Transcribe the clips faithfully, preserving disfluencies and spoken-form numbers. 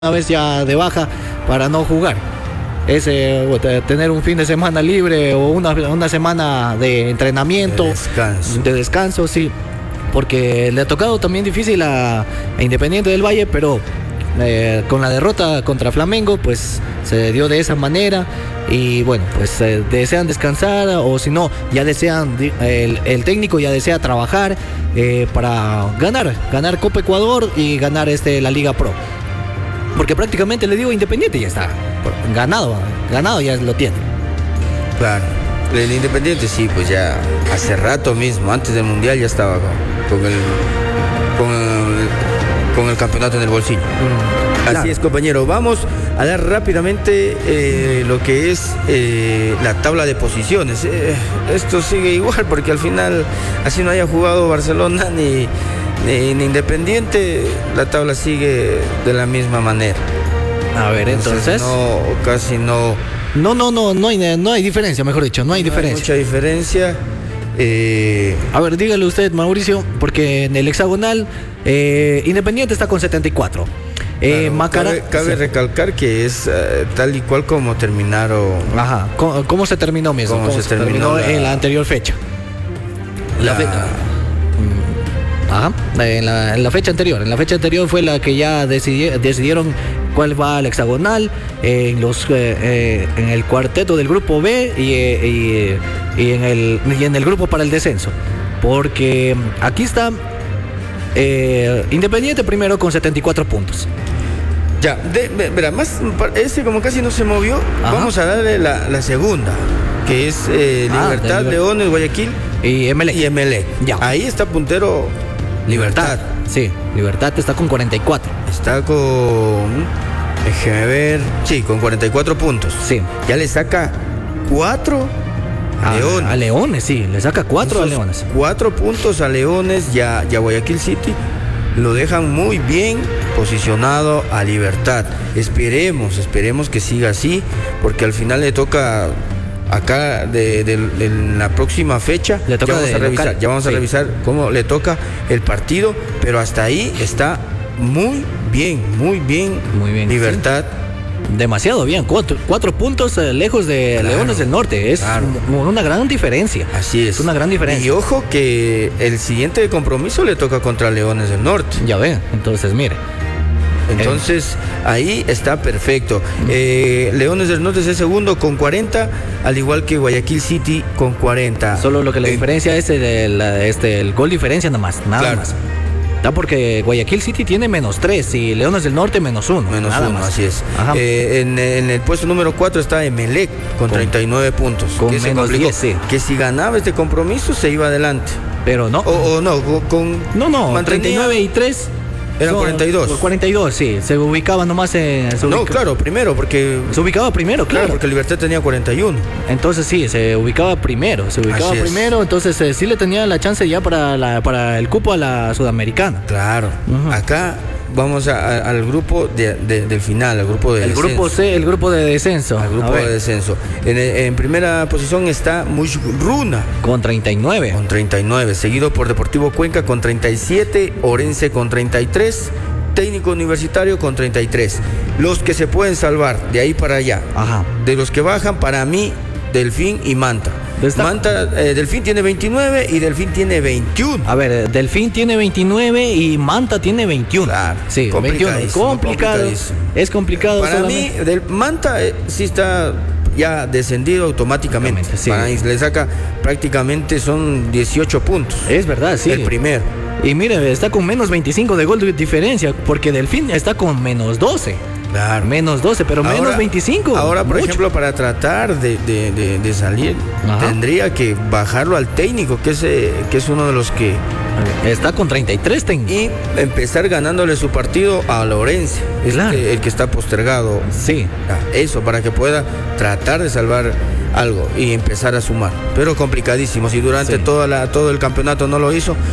una vez ya de baja para no jugar. Es eh, tener un fin de semana libre o una, una semana de entrenamiento, de descanso. de descanso, sí, porque le ha tocado también difícil a, a Independiente del Valle, pero eh, con la derrota contra Flamengo, pues se dio de esa manera. Y bueno, pues eh, desean descansar, o si no, ya desean, el, el técnico ya desea trabajar eh, para ganar, ganar Copa Ecuador y ganar este, la Liga Pro. Porque prácticamente, le digo, Independiente ya está ganado, ganado ya lo tiene. Claro, el Independiente sí, pues ya hace rato mismo, antes del Mundial ya estaba con, con, el, con, el, con el campeonato en el bolsillo. Mm, Así claro. es, compañero. Vamos a dar rápidamente eh, lo que es eh, la tabla de posiciones. Eh, esto sigue igual, porque al final, así no haya jugado Barcelona ni... En Independiente, la tabla sigue de la misma manera. A ver, entonces, entonces no, casi no. No, no, no, no hay, no hay diferencia, mejor dicho, no hay no diferencia. Hay mucha diferencia. Eh... A ver, dígale usted, Mauricio, porque en el hexagonal eh, Independiente está con setenta y cuatro. Eh, claro, Macará... Cabe, cabe recalcar que es uh, tal y cual como terminaron. Ajá, ¿cómo, cómo se terminó mismo? ¿Cómo, ¿Cómo se, se terminó, terminó la... en la anterior fecha? La, la... fecha. Ajá, en la, en la fecha anterior, en la fecha anterior fue la que ya decidi, decidieron cuál va al hexagonal, eh, en los eh, eh, en el cuarteto del grupo B y, eh, y, y, en el, y en el grupo para el descenso, porque aquí está eh, Independiente primero con setenta y cuatro puntos. Ya, de, de, verá, más, este como casi no se movió, ajá, vamos a darle la, la segunda, que es eh, Libertad, ah, Leones, Guayaquil y Emelec. Y Emelec. Ya. Ahí está puntero Libertad. Libertad. Sí, Libertad está con cuarenta y cuatro. Está con... Déjeme ver... Sí, con cuarenta y cuatro puntos. Sí. Ya le saca cuatro a, a Leones. A Leones, sí, le saca cuatro a Leones. Cuatro puntos a Leones, ya, ya Guayaquil City lo dejan muy bien posicionado a Libertad. Esperemos, esperemos que siga así, porque al final le toca... Acá de, de, de la próxima fecha le toca ya vamos a revisar, local. ya vamos a sí. revisar cómo le toca el partido, pero hasta ahí está muy bien, muy bien, muy bien. Libertad. Sí. Demasiado bien, cuatro, cuatro puntos eh, lejos de claro, Leones del Norte, es claro. una gran diferencia. Así es. Es una gran diferencia. Y ojo que el siguiente compromiso le toca contra Leones del Norte. Ya ve, entonces mire. Entonces, ahí está perfecto. Eh, Leones del Norte es el segundo con cuarenta, al igual que Guayaquil City con cuarenta. Solo lo que la eh, diferencia es el, este, el gol diferencia nada más, nada claro. más. Está porque Guayaquil City tiene menos tres y Leones del Norte menos uno. Menos nada uno, más. Así es. Eh, en, en el puesto número cuatro está Emelec con, con treinta y nueve puntos. Con que menos diez, sí. Que si ganaba este compromiso se iba adelante. Pero no. O, o no, con... No, no, mantenía... treinta y nueve y tres... Era cuarenta y dos. cuarenta y dos, sí. Se ubicaba nomás en... Se no, ubica... claro, primero, porque... Se ubicaba primero, claro. Claro, porque Libertad tenía cuarenta y uno. Entonces sí, se ubicaba primero. Se ubicaba Así primero, es. entonces eh, sí le tenía la chance ya para, la, para el cupo a la Sudamericana. Claro. Uh-huh. Acá vamos a, a, al grupo de, de, del final, al grupo de El descenso. grupo C, el grupo de descenso. Al grupo de descenso. En, en primera posición está Mushgruna. Con treinta y nueve. Con treinta y nueve. Seguido por Deportivo Cuenca con treinta y siete. Orense con treinta y tres. Técnico Universitario con treinta y tres. Los que se pueden salvar de ahí para allá. Ajá. De los que bajan, para mí, Delfín y Manta. Esta... Manta, eh, Delfín tiene veintinueve y Delfín tiene veintiuno. A ver, Delfín tiene veintinueve y Manta tiene veintiuno. Claro, sí, veintiuno. Complicado. Es complicado. Para solamente. mí, del Manta eh, sí está ya descendido automáticamente. Sí. Para, le saca prácticamente son dieciocho puntos. Es verdad, sí. El primero. Y mire, está con menos veinticinco de gol de diferencia, porque Delfín está con menos doce. Claro. Menos doce, pero ahora, menos veinticinco. Ahora, por mucho. ejemplo, para tratar de, de, de, de salir, Ajá. tendría que bajarlo al técnico, que es, eh, que es uno de los que... Está con treinta y tres técnicos. Y empezar ganándole su partido a Lorense, es claro. el, el que está postergado. Sí. Eso, para que pueda tratar de salvar algo y empezar a sumar. Pero complicadísimo. Si durante sí. toda la, todo el campeonato no lo hizo...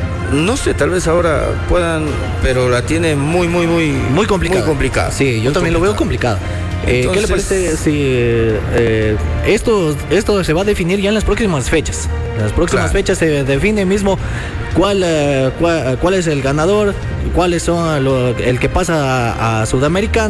No sé, tal vez ahora puedan, pero la tiene muy, muy, muy... Muy complicada. Muy complicada. Sí, yo muy también complicada. lo veo complicado. Eh, Entonces, ¿Qué le parece si eh, esto, esto se va a definir ya en las próximas fechas? En las próximas claro. fechas se define mismo cuál, eh, cuál, cuál es el ganador, cuáles son lo, el que pasa a, a Sudamericana.